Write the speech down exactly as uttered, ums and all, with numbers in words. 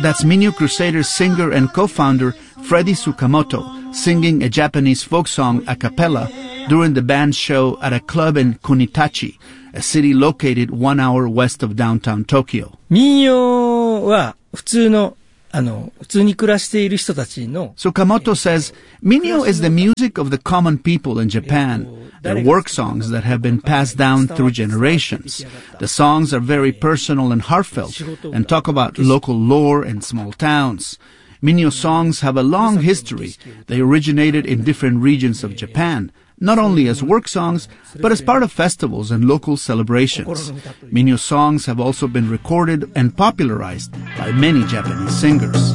That's Minyo Crusaders singer and co-founder Freddy Tsukamoto singing a Japanese folk song a cappella during the band's show at a club in Kunitachi, a city located one hour west of downtown Tokyo. 民謡は普通のあの普通に暮らしている人たちの Tsukamoto says, Minyo is the music of the common people in Japan. They're work songs that have been passed down through generations. The songs are very personal and heartfelt and talk about local lore and small towns. Minyo songs have a long history. They originated in different regions of Japan, not only as work songs, but as part of festivals and local celebrations. Minyo songs have also been recorded and popularized by many Japanese singers.